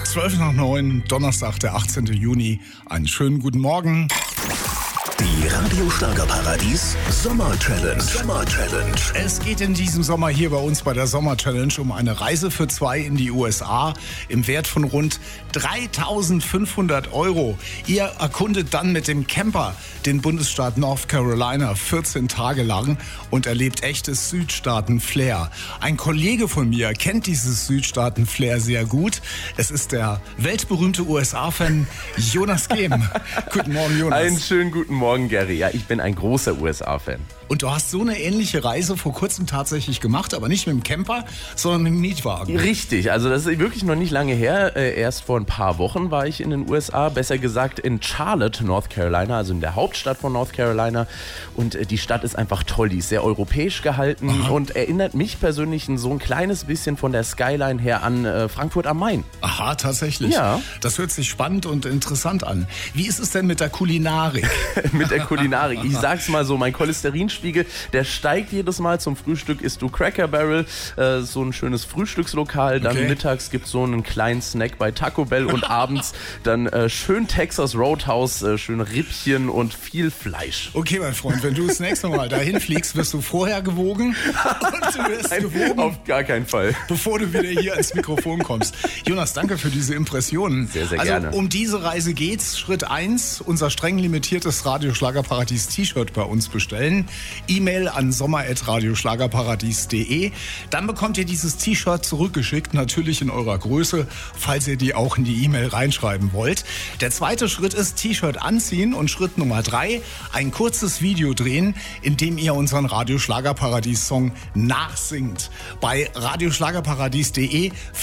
12:09, Donnerstag, der 18. Juni. Einen schönen guten Morgen. Die Radio Schlagerparadies Sommer Challenge. Es geht in diesem Sommer hier bei uns bei der Sommer Challenge um eine Reise für zwei in die USA im Wert von rund 3.500 €. Ihr erkundet dann mit dem Camper den Bundesstaat North Carolina 14 Tage lang und erlebt echtes Südstaaten-Flair. Ein Kollege von mir kennt dieses Südstaaten-Flair sehr gut. Es ist der weltberühmte USA-Fan Jonas Gehm. Guten Morgen, Jonas. Einen schönen guten Morgen, Gary. Ja, ich bin ein großer USA-Fan. Und du hast so eine ähnliche Reise vor kurzem tatsächlich gemacht, aber nicht mit dem Camper, sondern mit dem Mietwagen. Richtig, also das ist wirklich noch nicht lange her. Erst vor ein paar Wochen war ich in den USA, besser gesagt in Charlotte, North Carolina, also in der Hauptstadt von North Carolina. Und die Stadt ist einfach toll, die ist sehr europäisch gehalten. Aha. Und erinnert mich persönlich so ein kleines bisschen von der Skyline her an Frankfurt am Main. Aha, tatsächlich. Ja. Das hört sich spannend und interessant an. Wie ist es denn mit der Kulinarik? Mit der Kulinarik. Ich sag's mal so, mein Cholesterinspiegel, der steigt jedes Mal. Zum Frühstück isst du Cracker Barrel, so ein schönes Frühstückslokal. Dann mittags gibt's so einen kleinen Snack bei Taco Bell und abends dann schön Texas Roadhouse, schön Rippchen und viel Fleisch. Okay, mein Freund, wenn du das nächste Mal dahin fliegst, wirst du vorher gewogen und du wirst gewogen. Auf gar keinen Fall. Bevor du wieder hier ans Mikrofon kommst. Jonas, danke für diese Impressionen. Sehr, sehr gerne. Also um diese Reise geht's. Schritt 1, unser streng limitiertes Radio Schlagerparadies T-Shirt bei uns bestellen. E-Mail an sommer@radioschlagerparadies.de. Dann bekommt ihr dieses T-Shirt zurückgeschickt, natürlich in eurer Größe, falls ihr die auch in die E-Mail reinschreiben wollt. Der zweite Schritt ist T-Shirt anziehen und Schritt Nummer 3, ein kurzes Video drehen, in dem ihr unseren Radio Schlagerparadies Song nachsingt. Bei radioschlagerparadies.de